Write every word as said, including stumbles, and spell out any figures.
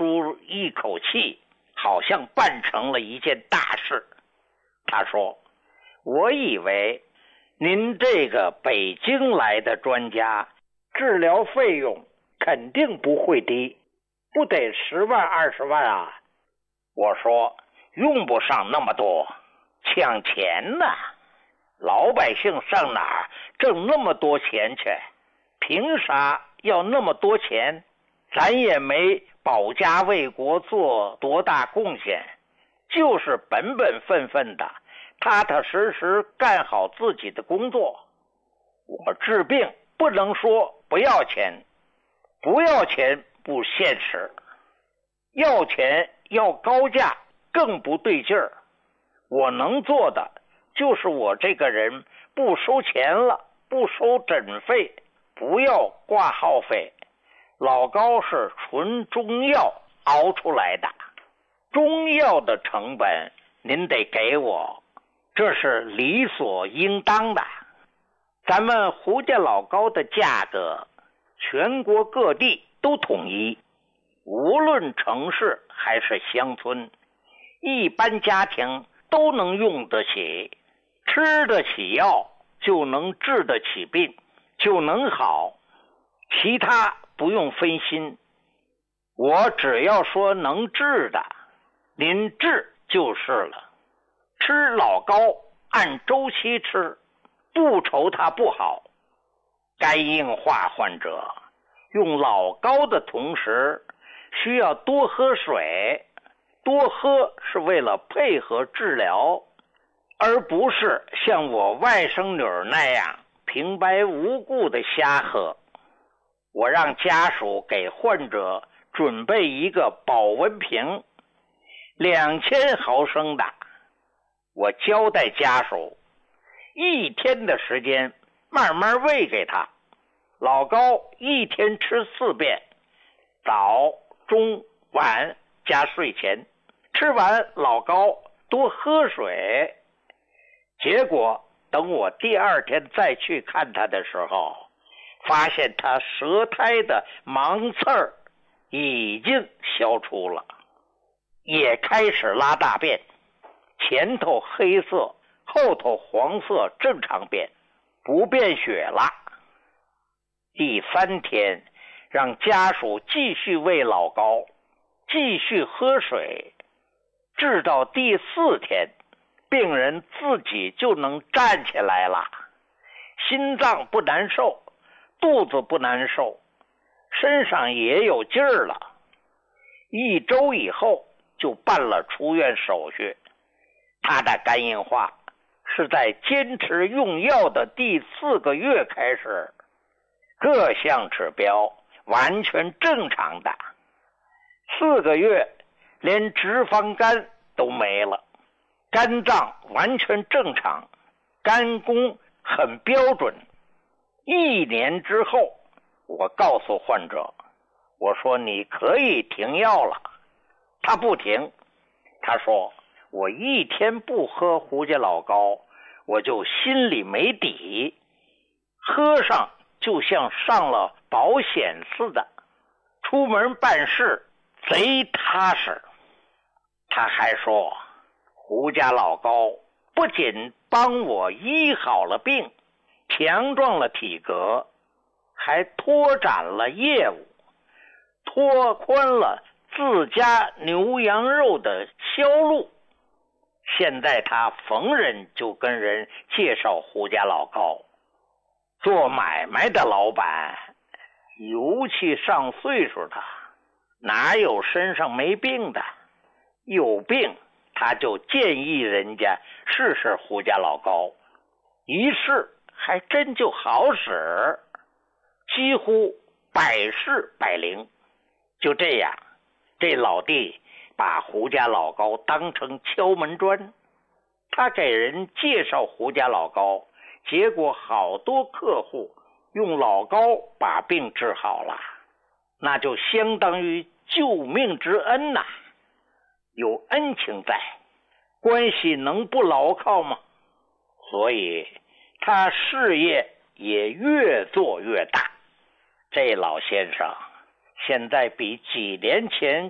舒一口气，好像办成了一件大事。他说，我以为您这个北京来的专家治疗费用肯定不会低，不得十万二十万啊？我说用不上那么多，抢钱呢，老百姓上哪儿挣那么多钱去？凭啥要那么多钱？咱也没保家卫国做多大贡献，就是本本分分的踏踏实实干好自己的工作。我治病不能说不要钱，不要钱不现实，要钱要高价更不对劲儿。我能做的就是我这个人不收钱了，不收诊费，不要挂号费。老高是纯中药熬出来的，中药的成本您得给我，这是理所应当的。咱们胡家老高的价格全国各地都统一，无论城市还是乡村，一般家庭都能用得起，吃得起药就能治得起病，就能好，其他不用分心。我只要说能治的，您治就是了。吃老高按周期吃，不愁它不好。肝硬化患者用老高的同时，需要多喝水，多喝是为了配合治疗，而不是像我外甥女那样平白无故的瞎喝。我让家属给患者准备一个保温瓶，两千毫升的。我交代家属，一天的时间慢慢喂给他。老高一天吃四遍，早、中、晚加睡前。吃完老高多喝水。结果等我第二天再去看他的时候，发现他舌苔的芒刺儿已经消除了，也开始拉大便，前头黑色，后头黄色正常便，不便血了。第三天让家属继续喂老高，继续喝水，治到第四天，病人自己就能站起来了，心脏不难受，肚子不难受，身上也有劲儿了。一周以后就办了出院手续。他的肝硬化是在坚持用药的第四个月开始，各项指标完全正常的。四个月连脂肪肝都没了，肝脏完全正常，肝功很标准。一年之后，我告诉患者，我说你可以停药了。他不停，他说我一天不喝胡家老高，我就心里没底，喝上就像上了保险似的，出门办事贼踏实。他还说，胡家老高不仅帮我医好了病，强壮了体格，还拓展了业务，拓宽了自家牛羊肉的销路。现在他逢人就跟人介绍胡家老高。做买卖的老板，尤其上岁数的，哪有身上没病的？有病他就建议人家试试胡家老高，一试还真就好使，几乎百试百灵。就这样，这老弟把胡家老高当成敲门砖，他给人介绍胡家老高，结果好多客户用老高把病治好了，那就相当于救命之恩呐、啊，有恩情在，关系能不牢靠吗？所以他事业也越做越大。这老先生现在比几年前